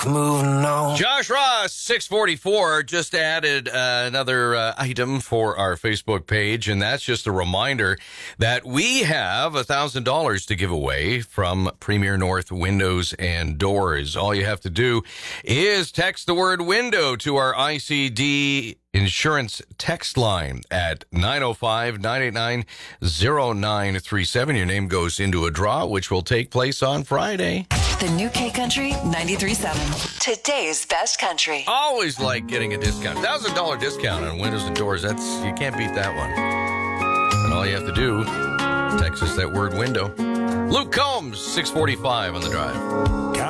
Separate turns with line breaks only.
Moving on.
Josh Ross, 644, just added another item for our Facebook page, and that's just a reminder that we have $1,000 to give away from Premier North Windows and Doors. All you have to do is text the word window to our ICD insurance text line at 905-989-0937. Your name goes into a draw, which will take place on Friday.
The new K Country 93.7. Today's best country.
Always like getting a discount. $1,000 discount on windows and doors. You can't beat that one. And all you have to do, text us that word window. Luke Combs, 645 on the drive.